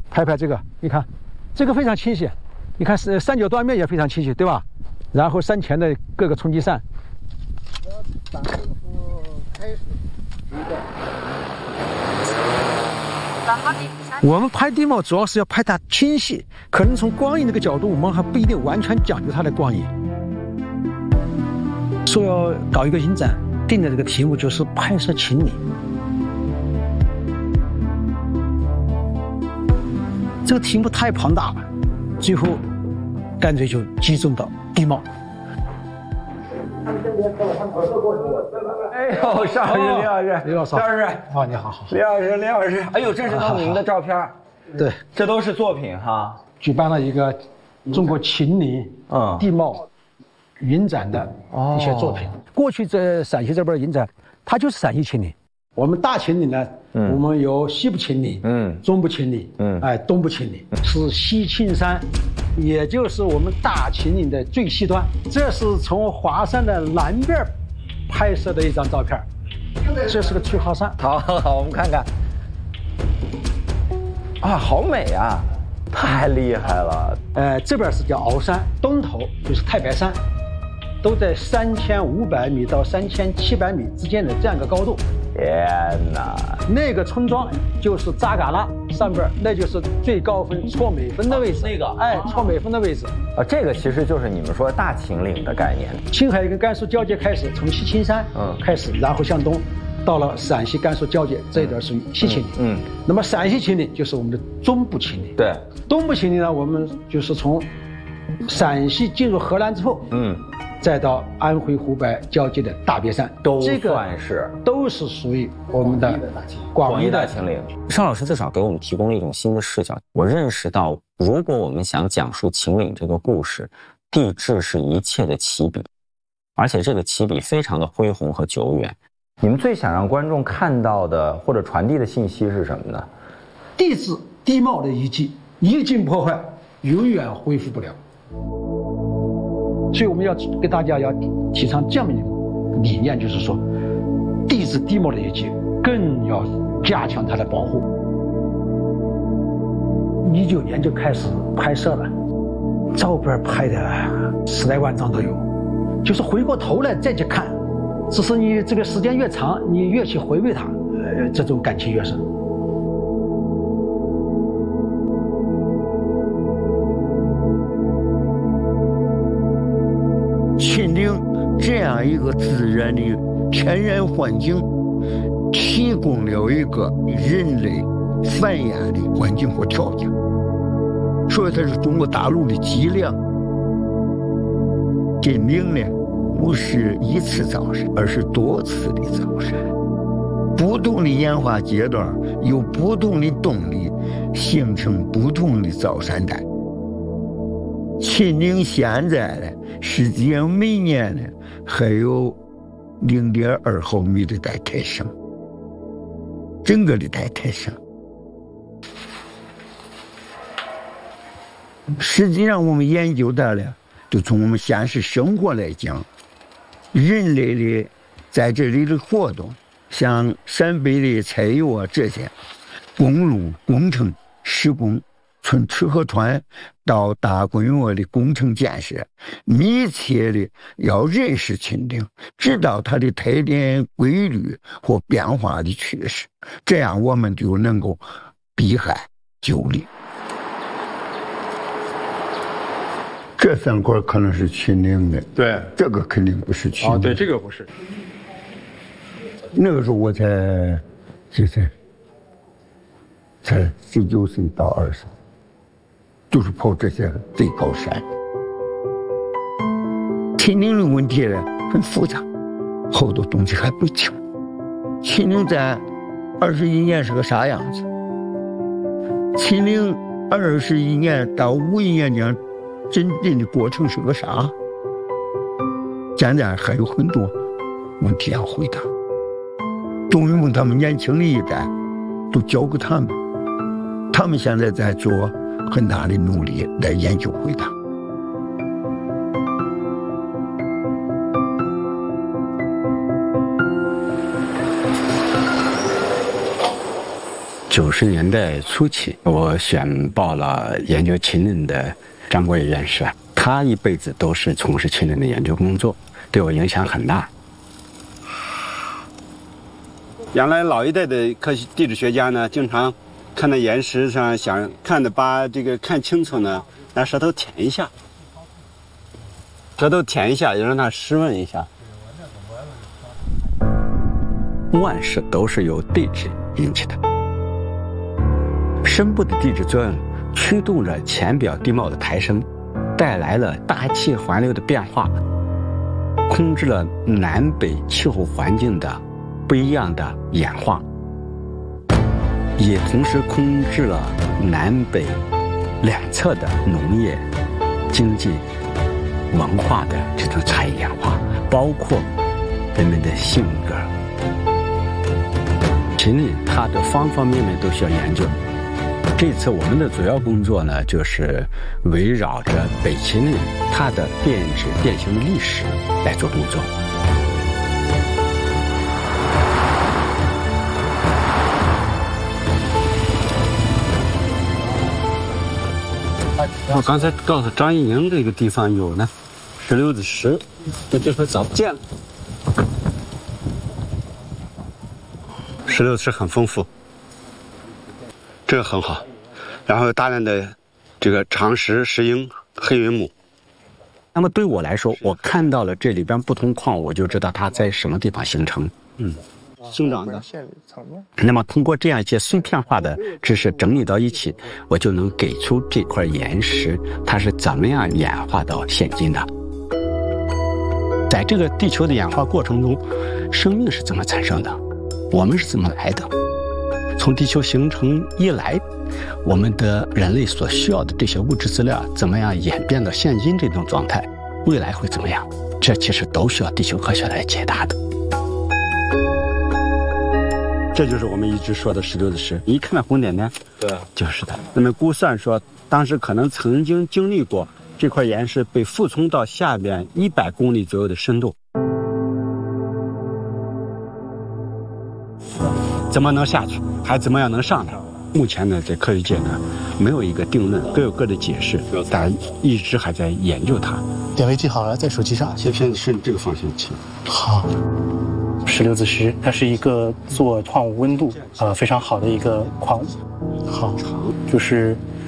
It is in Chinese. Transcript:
拍这个，你看，这个非常清晰，你看三角断面也非常清晰，对吧？然后山前的各个冲积扇。 咱这个开始我们拍地貌主要是要拍它清晰，可能从光影这个角度，我们还不一定完全讲究它的光影。说要搞一个影展，定的这个题目就是拍摄秦岭。这个题目太庞大了，最后干脆就集中到地貌。 哎呦，邵老师，李老师， 李老师，哦，你好， 李老师，哎呦，这是都您的照片， 对， 这都是作品哈。 举办了一个中国秦岭地貌云展的一些作品。过去在陕西这边影展，它就是陕西秦岭。我们大秦岭呢，我们有西部秦岭，中部秦岭，东部秦岭，是西青山，也就是我们大秦岭的最西端。这是从华山的南边拍摄的一张照片，这是个曲号山。 好，我们看看。啊，好美啊，太厉害了。 这边是叫鳌山，东头就是太白山，都在3500米到3700米之间的这样一个高度。 天哪！ 那个村庄就是扎尕拉上边，那就是最高分错美分的位置。错美分的位置。 这个其实就是你们说大秦岭的概念。 青海跟甘肃交界开始，从西青山开始，然后向东，到了陕西甘肃交界这一段属于西秦岭。那么陕西秦岭就是我们的中部秦岭。对，东部秦岭呢，我们就是从陕西进入河南之后，再到安徽、湖北交界的大别山， 都算是都是属于我们的广义大秦岭。 邵老师至少给我们提供了一种新的视角。我认识到，如果我们想讲述秦岭这个故事，地质是一切的起笔，而且这个起笔非常的恢宏和久远。 你们最想让观众看到的或者传递的信息是什么呢？ 地质地貌的遗迹一经破坏，永远恢复不了。所以我们要给大家要提倡这样的一个理念，就是说，地质地貌的遗迹更要加强它的保护。19年就开始拍摄了，照片拍的10来万张都有，就是回过头来再去看，只是你这个时间越长，你越去回味它，这种感情越深。 秦岭这样一个自然的天然环境，提供了一个人类繁衍的环境和条件，所以它是中国大陆的脊梁。秦岭呢，不是一次造山，而是多次的造山。不同的演化阶段有不同的动力，形成不同的造山带。秦岭现在呢，实际上每年呢还有0.2毫米的带抬升，整个的带抬升。实际上我们研究到了，就从我们现实生活来讲，人类的在这里的活动，像陕北的采油啊这些公路工程施工，从赤河川到大规模的工程建设，密切的要认识秦岭，知道它的特点规律或变化的趋势，这样我们就能够避害救岭。这3块可能是秦岭的， 对， 这个肯定不是秦岭。 对，这个不是。 那个时候我才19岁到20岁，就是跑这些最高山。秦岭的问题呢很复杂，好多东西还不清。秦岭在21年是个啥样子？秦岭21年到51年间真正的过程是个啥？现在还有很多问题要回答。钟云梦他们年轻的一代都交给他们，他们现在在做很大的努力来研究回答。 90年代初期，我选报了研究秦岭的张国烨院士，他一辈子都是从事秦岭的研究工作，对我影响很大。 原来老一代的地质学家呢，经常看到岩石上，想看的把这个看清楚呢，拿舌头舔一下，也让它湿润一下。 万事都是由地质引起的。深部的地质作用驱动着浅表地貌的抬升，带来了大气环流的变化，控制了南北气候环境的不一样的演化，也同时控制了南北两侧的农业、经济、文化的这种差异演化，包括人们的性格。秦岭它的方方面面都需要研究。这次我们的主要工作呢，就是围绕着北秦岭它的变质变形的历史来做工作。 我刚才告诉张一宁，这个地方有呢，石榴子石，这地方早不见了。石榴石很丰富，这个很好，然后有大量的这个长石、石英、黑云母。 那么对我来说，我看到了这里边不同矿，我就知道它在什么地方形成。 生长的。 那么通过这样一些碎片化的知识整理到一起，我就能给出这块岩石它是怎么样演化到现今的。在这个地球的演化过程中，生命是怎么产生的？我们是怎么来的？从地球形成以来，我们的人类所需要的这些物质资料怎么样演变到现今这种状态？未来会怎么样？这其实都需要地球科学来解答的。 这就是我们一直说的石榴子石，一看到红点点，对，就是的。那么估算说，当时可能曾经经历过这块岩石被覆冲到下边100公里左右的深度。怎么能下去，还怎么样能上来？目前呢，在科学界呢，没有一个定论，各有各的解释，大家一直还在研究它。 点位记好了，在手机上。 切片顺这个方向切。 好。石榴子石，它是一个做矿物温度非常好的一个矿物。好，就是